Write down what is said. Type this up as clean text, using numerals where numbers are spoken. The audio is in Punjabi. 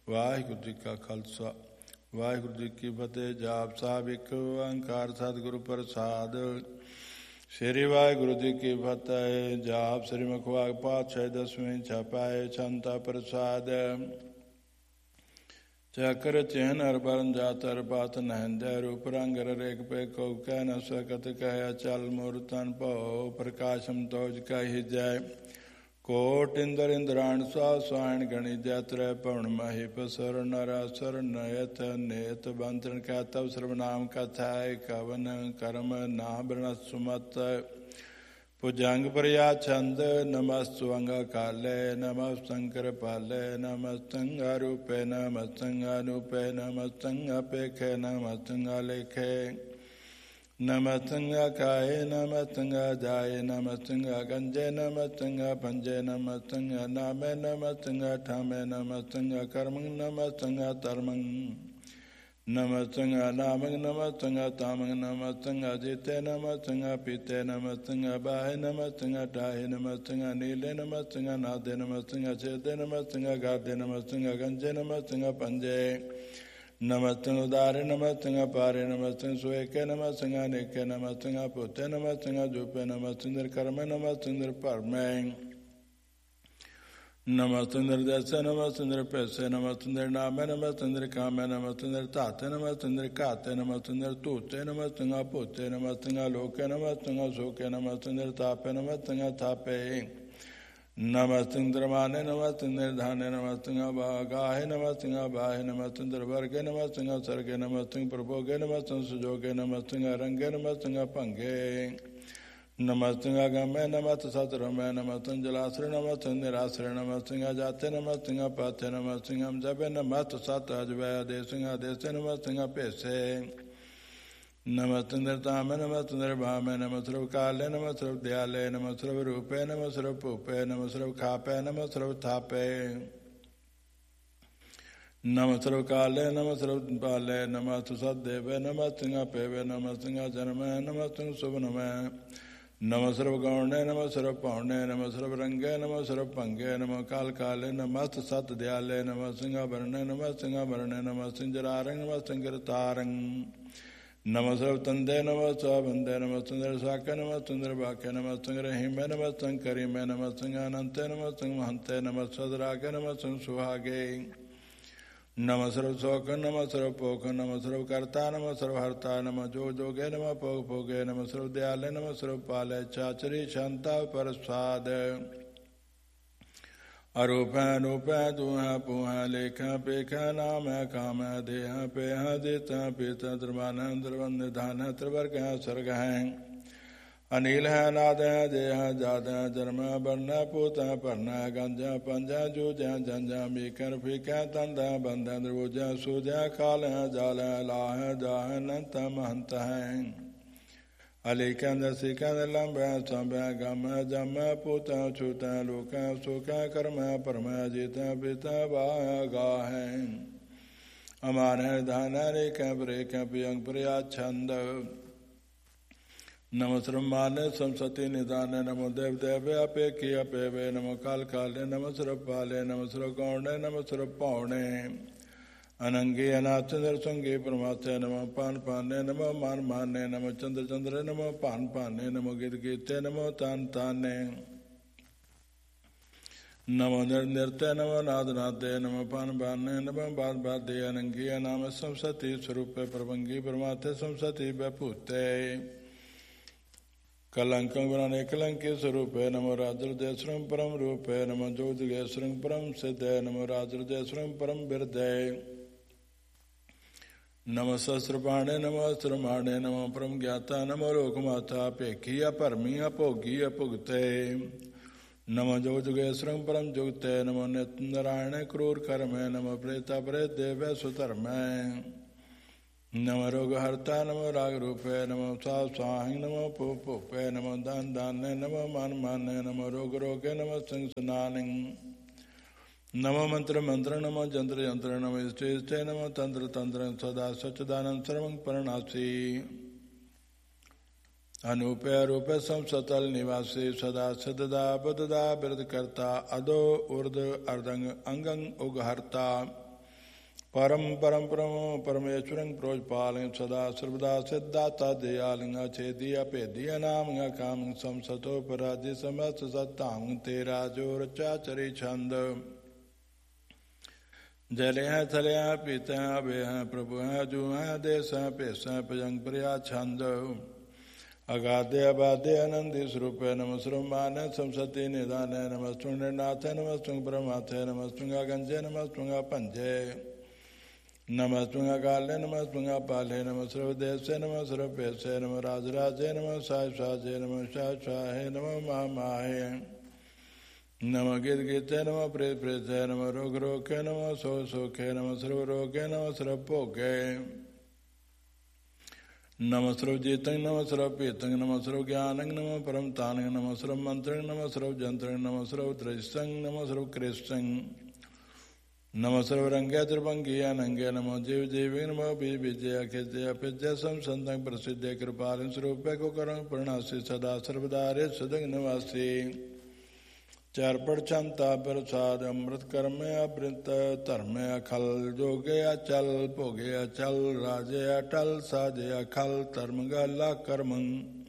ਵਾਹਿਗੁਰੂ ਜੀ ਕਾ ਖਾਲਸਾ ਵਾਹਿਗੁਰੂ ਜੀ ਕੀ ਫਤਿਹ। ਜਾਪ ਸਾਹਿਬ ਇੱਕ ਓੰਕਾਰ ਸਤਿਗੁਰੂ ਪ੍ਰਸਾਦ। ਸ੍ਰੀ ਵਾਹਿਗੁਰੂ ਜੀ ਕੀ ਫਤਿਹ। ਜਾਪ ਸ੍ਰੀ ਮੁਖਵਾਕ ਪਾਤਸ਼ਾਹ ਦਸਵੇਂ ਛਾਪਾਏ ਛੰਤਾ ਪ੍ਰਸਾਦ। ਚੱਕਰ ਚਿਹਨ ਹਰ ਬਰਨ ਜਾਤਰ ਬਾਤ ਨਹਿੰਦੈ ਰੂਪ ਰੰਗ ਰੇਖ ਪੇ ਕੋ ਕਹਿ ਨ ਸਕਤ ਕਹਿ ਚਲ ਮੂਰ ਤਨ ਭਉ ਪ੍ਰਕਾਸ਼ਮ ਤੋਜ ਕਹਿ ਜੈ। ਕੋਟ ਇੰਦਰ ਇੰਦਰਾਣ ਸਾ ਸਾਇਣ ਗਣੀ ਜੈ ਤ੍ਰੈ ਭਵਨ ਮਹੀ ਪਸਰ ਨਰਾਸਰ ਨਯਤ ਨੇਤ ਬੰਤਨ ਕੈ ਤਵ ਸਰਵਨਾਮ ਕਥਾਇ ਕਵਨ ਕਰਮ ਨਾ ਬਰਣ ਸੁਮਤ। ਭੁਜੰਗ ਪ੍ਰਿਆ ਛੰਦ ਨਮਸਤੁਅੰਗ ਕਾਲੇ ਨਮਸਤੰਕਰ ਪਾਲੇ ਨਮਸਤੰਗਾ ਰੂਪੇ ਨਮਸਤੰਗਾ ਅਨੂਪੇ ਨਮਸਤੰਗਾ ਪੇਖੇ ਨਮਸਤੰਗਾ ਲੇਖੇ ਨਮਸਤੰਗਾ ਕਾਏ ਨਮਸਤੰਗਾ ਜਾਏ ਨਮਸਤੰਗਾ ਗੰਜੇ ਨਮਸਤੰਗਾ ਪੰਜੇ ਨਮਸਤੰਗਾ ਨਾਮੇ ਨਮਸਤੰਗਾ ਠਾਮੇ ਨਮਸਤੰਗਾ ਕਰਮੰ ਨਮਸਤੰਗਾ ਧਰਮੰ ਨਮਸਤੰਗਾ ਨਾਮੰ ਨਮਸਤੰਗਾ ਤਾਮੰ ਨਮਸਤੰਗਾ ਜੀਤੇ ਨਮਸਤੰਗਾ ਪੀਤੇ ਨਮਸਤੰਗਾ ਬਾਹੇ ਨਮਸਤੰਗਾ ਟਾਹੇ ਨਮਸਤੰਗਾ ਨੀਲੇ ਨਮਸਤੰਗਾ ਨਾਦੇ ਨਮਸਤੰਗਾ ਛੇਦੇ ਨਮਸਤੰਗਾ ਗਾਦੇ ਨਮਸਤੰਗਾ ਗੰਜੇ ਨਮਸਤੰਗਾ ਪੰਜੇ ਨਮਸਤੰਗਾ ਉਦਾਰੇ ਨਮਸਤੰਗਾ ਪਾਰੇ ਨਮਸਤੰਗਾ ਸੁਏਕੇ ਨਮਸਤੰਗਾ ਨੇਕੇ ਨਮਸਤੰਗਾ ਪੁੱਤੇ ਨਮਸਤੰਗਾ ਜੂਪੇ ਨਮਸਤੰਦਰ ਕਰਮੇ ਨਮਸਤੰਦਰ ਭਰਮੇ ਨਮਸਤੰਦਰ ਦਸੇ ਨਮਸਤੰਦਰ ਪੈਸੇ ਨਮਸਤੰਦਰ ਨਾਮੇ ਨਮਸਤੰਦਰ ਕਾਮੇ ਨਮਸਤੰਦਰ ਧਾਤੇ ਨਮਸਤੰਦਰ ਘਾਤੇ ਨਮਸਤੰਦਰ ਧੂਤੇ ਨਮਸਤੰਗਾ ਭੂਤੇ ਨਮਸਤੰਗਾ ਲੋਕੇ ਨਮਸਤੰਗਾ ਸੋਕੇ ਨਮਸਤੰਦਰ ਤਾਪੇ ਨਮਸਤੰਗਾ ਥਾਪੇ ਨਮਸਤੰਦਰ ਮਾਨੇ ਨਮਸਤੰਦਰ ਧਾਨੇ ਨਮਸਤੰਗਾ ਬਾਗਾਹੇ ਨਮਸਤੰਗਾ ਬਾਹੇ ਨਮਸਤੰਦਰ ਵਰਗੇ ਨਮਸਤੰਗਾ ਸਰਗੇ ਨਮਸਤੰਗ ਪ੍ਰਭੋਗੇ ਨਮਸਤੰਗ ਸੁਜੋਗੇ ਨਮਸਤੰਗਾ ਰੰਗੇ ਨਮਸਤੰਗਾ ਭੰਗੇ ਨਮਸਤੰਗਾ ਗਮੈ ਨਮਸਤ ਸਤਰਮੈ ਨਮਸਤੰ ਜਲਾਸਰੇ ਨਮਸਤੰ ਨਿਰਾਸਰੇ ਨਮਸਤੰਗਾ ਜਾਤੇ ਨਮਸਤੰਗਾ ਪਾਥੇ ਨਮਸਤੰਗਾ ਜਪੇ ਨਮਸਤ ਸਤ ਅਜਵੈ ਦੇਸੰਗਾ ਦੇਸੇ ਨਮਸਤੰਗਾ ਭੇਸੇ ਨਮਸਤੰਦਰ ਤਾਮੈ ਨਮਸਤੰਦਰ ਭਾਮੈ ਨਮਸਰਵ ਕਾਲੇ ਨਮਸਰਵ ਦਿਆਲੇ ਨਮਸਰਵ ਰੂਪੇ ਨਮਸਰਵ ਭੂਪੇ ਨਮਸਰਵ ਖਾਪੇ ਨਮਸਰਵ ਥਾਪੇ ਨਮਸਰਵ ਕਾਲੇ ਨਮਸਰਵ ਪਾਲੇ ਨਮਸਤੁ ਸਤਿਦੇਵੇ ਨਮਸਤੰਗਾ ਪੇਵੇ ਨਮਸਤੰਗਾ ਜਨਮੈ ਨਮਸਤੰ ਸੁਭਨਮੈ ਨਮਸਰਵ ਗੌਣੇ ਨਮਸਰਵ ਪੌਣੇ ਨਮਸਰਵ ਰੰਗੇ ਨਮਸਰਵ ਭੰਗੇ ਨਮੋ ਕਾਲ ਕਾਲੇ ਨਮਸਤ ਸਤ ਦਿਆਲੇ ਨਮਸਤੰਗਾ ਵਰਣੇ ਨਮਸਤੰਗਾ ਵਰਣੇ ਨਮਸਤੰ ਜਰਾਰੰਗ ਨਮਸਤੰ ਗਿਰਤਾਰੰਗ ਨਮਸਰਵ ਤੰਦੇ ਨਮਸਤੰ ਬੰਦੇ ਨਮਸਤੰਦਰ ਸਾਕੇ ਨਮਸਤੰਦਰ ਬਾਕੇ ਨਮਸਤੰ ਰਹੀਮੈ ਨਮਸਤੰ ਕਰੀਮੈ ਨਮਸਤੰ ਅਨੰਤੇ ਨਮਸਤੰ ਮਹੰਤੇ ਨਮਸਤੰ ਰਾਗੇ ਨਮਸਤੰ ਸੁਹਾਗੇ ਨਮਸਰਵ ਸੋਕ ਨਮਸਰਵ ਪੋਖ ਨਮਸਰਵ ਕਰਤਾ ਨਮਸਰਵ ਹਰਤਾ ਨਮ ਜੋ ਜੋਗੇ ਨਮ ਭੋਗ ਭੋਗੇ ਨਮਸਰਵ ਦਿਆਲੇ ਨਮਸਰਵ ਪਾਲੇ ਚਾਚਰੀ ਸ਼ਾਂਤਾ ਪ੍ਰਸਾਦ। ਅਰੂਪੈ ਅਨੂਪੈ ਤੂਹੈ ਪੂਹੈ ਲੇਖੈ ਪੇਖੈ ਨਾਮੈ ਕਾਮੈ ਦੇਹੈ ਪੇਹੈ ਦਿੱਤੈ ਪੀਤੈ ਦਰਬਾਨੈ ਦਰਵੰਦ ਧਾਨੈ ਤ੍ਰਿਵਰਗੈ ਸਰਗੈ ਅਨੀਲ ਹੈ ਨਾਦ ਹੈ ਜੇ ਹੈ ਜਾਦ ਹੈ ਜਨਮ ਹੈ ਬਣਨਾ ਪੂਤੈ ਭਰਨਾ ਗੰਜਾ ਪੰਜਾ ਜੂਜੈ ਜੰਜਾ ਮੀਕਰ ਫੀਕੈ ਤੰਦੈ ਬੰਦੈ ਦਰਬੂਜੈ ਸੂਜੈ ਖਾਲ ਹੈ ਜਾਲ ਹੈ ਲਾ ਹੈ ਜਾ ਹੈ ਨੰਤ ਮਹੰਤ ਹੈ ਅਲੀਕੈ ਦਸੀਕੈ ਲੰਬੈ ਸੰਭੈ ਗਮੈ ਜਮੈ ਪੂਤੈ ਛੂਤੈ ਲੋਕੈ ਸੁਖੈ ਕਰਮੈ ਪਰਮੈ ਜੀਤੈ ਪੀਤੈ ਬਾਗਾ ਹੈ ਅਮਾਨ ਹੈ ਧਨ ਹੈ ਰੇਖੈ ਬਰੇਖੈ ਪਿਯੰਗ ਪ੍ਰਿਆ ਛੰਦ। ਨਮਸਰਵ ਮਾਨੇ ਸੰਸਤੀ ਨਿਦਾਨੇ ਨਮੋ ਦੇਵ ਦੇਵੇ ਆਪੇਖੀ ਆਪੇਵੇ ਨਮੋ ਕਾਲ ਕਾਲੇ ਨਮਸਰਵ ਪਾਲੇ ਨਮਸਰਵ ਗੌਣੇ ਨਮਸਰਵ ਭੌਣੇ ਅਨੰਗੇ ਅਨਾਥ ਨਿਰਸੰਗੇ ਪਰਮਾਤਮਾ ਨਮੋ ਪਾਨ ਪਾਨੇ ਨਮੋ ਮਾਨ ਮਾਨੇ ਨਮੋ ਚੰਦਰ ਚੰਦਰੇ ਨਮੋ ਭਾਨ ਭਾਨੇ ਨਮੋ ਗਿਤ ਗੀਤੇ ਨਮੋ ਤਾਨ ਤਾਨੇ ਨਮੋ ਨਿਰਤੇ ਨਮੋ ਨਾਦ ਨਾਦੇ ਨਮੋ ਪਾਨ ਬਾਨੇ ਨਮੋ ਬਾਦ ਬਾਦੇ ਅਨੰਗੇ ਨਾਮ ਸੰਸਤੀ ਸਰੂਪੇ ਪ੍ਰਭੰਗੀ ਪਰਮਾਤਮਾ ਸੰਸਤੀ ਬਭੂਤੇ ਕਲੰਕੰ ਗੁਣਾਨੇ ਕਲੰਕੇ ਸਰੂਪੇ ਨਮੋ ਰਾਜਰਦੇਸ਼ਰੰ ਪਰਮ ਰੂਪੇ ਨਮੋ ਜੋਤਿਗੇਸ਼ਰੰ ਪਰਮ ਸਿੱਧੇ ਨਮੋ ਰਾਜਰਦੇਸ਼ਰੰ ਪਰਮ ਬਿਰਦੇ ਨਮੋ ਸਹਸ੍ਰਪਾਣੇ ਨਮੋ ਅਸ੍ਰਮਾਣੇ ਨਮੋ ਪਰਮ ਗਿਆਤਾ ਨਮੋ ਲੋਕ ਮਾਤਾ ਭੇਖੀ ਅਭਰਮੀ ਅਭੋਗੀ ਅਭੁਗਤੇ ਨਮੋ ਜੋਤਿਗੇਸ਼ਰੰ ਪਰਮ ਜੁਗਤੇ ਨਮੋ ਨਿਤ ਨਾਰਾਇਣੇ ਕਰੂਰ ਕਰਮੇ ਨਮੋ ਪ੍ਰੇਤਾ ਪ੍ਰੇਤ ਦੇਵੇ ਸੁਧਰਮੈ ਨਮੋ ਰੋਗ ਹਰਤਾ ਨਮੋ ਰਾਗ ਰੂਪੇ ਨਮੋ ਸਾਹ ਸਾਹਿ ਨਮੋ ਭੂ ਭੂਪੇ ਨਮੋ ਦਾਨ ਦਾਨੇ ਨਮੋ ਮਨ ਮਾਨੇ ਨਮੋ ਰੋਗ ਰੋਗੇ ਨਮੋ ਸੰਗ ਸਨਾਨਿ ਨਮੋ ਮੰਤਰ ਮੰਤਰ ਨਮੋ ਜੰਤਰ ਯੰਤਰ ਨਮੋ ਇਸ਼ਟੇ ਇਸ਼ਟੇ ਨਮੋ ਤੰਤਰ ਤੰਤਰ ਸਦਾ ਸਚਿਦਾਨੰਦ ਸਰਵੰ ਪਰਨਾਸੀ ਅਨੂਪੇ ਰੂਪੇ ਸੰਸਤਲ ਨਿਵਾਸੀ ਸਦਾ ਸਦਦਾ ਬੁੱਧਦਾ ਬਿਰਦ ਕਰਤਾ ਅਦੋ ਉਰਦ ਅਰਦੰਗ ਅੰਗੰ ਉਗ ਹਰਤਾ परम परम परमो परमेश्वरं प्रोजपालं सदा सर्वदा सिद्धाता दयालिंग छेदिया पेदिया नाम काम समसतो पराधि समस्त सत्तांग तेरा जोर चाचरी छंद जले हैं थले हैं पीते हैं अभे हैं प्रभु हैं जू हैं देश हैं पेश हैं पजंग प्रिया छंद अगाधे अबाधे आनंदी स्वरूप नमस्रुम मान संसति निदान नमस्तुंग नाथ नमस्तुंग परमाथे नमस्तुंग गंजे नमस्तुंग पंजे नमस्तुंग काले नमस्तुंग पाले नम सर्वदेशे नम सर्वपेशे नम राजराजे नम साजे नम शाहे नम महामाहे नम गिर गीते नम प्रेत प्रेते नम रोग रोके नम सोखे नम सर्व रोगे नम सर्व भोगे नम सर्व जीतंग नम सर्व पीतंग नम सर्व ज्ञानंग नम परम तानंग नम सर्व मंत्रंग नम सर्व जंत्रंग नम सर्व त्रिशंग नम सर्व कृष्णंग नम सर्व रंगे त्रिभंगी अनंगे नमो जीव जीवी नमो बीज विजय अखिजय अपिजय संतंग प्रसिद्ध कृपाल स्वरूप को करंग पूर्णासी सदा सर्वदारे सदंग निवासी चारपड़ क्षमता प्रसाद अमृत कर्म अमृत धर्म अखल जोगे अचल भोगे अचल राजे अटल साजे अखल धर्म गला कर्म